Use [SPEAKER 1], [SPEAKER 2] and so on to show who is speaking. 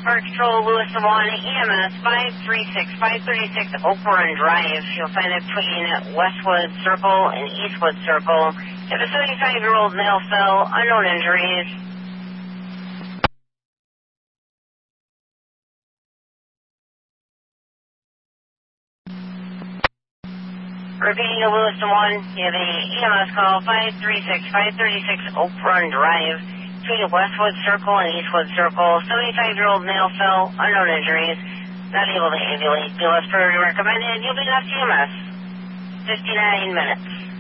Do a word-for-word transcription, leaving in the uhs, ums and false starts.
[SPEAKER 1] Park Patrol, Lewis and one, E M S five three six, five thirty-six Oak Run Drive. You'll find it between Westwood Circle and Eastwood Circle. If a seventy-five-year-old male fell, unknown injuries. Repeating to Lewis and one, you have a E M S call five three six, five thirty-six Oak Run Drive. Between Westwood Circle and Eastwood Circle, seventy-five-year-old male fell, unknown injuries, not able to ambulate. Bill as per recommended, you'll be left E M S. fifty-nine minutes.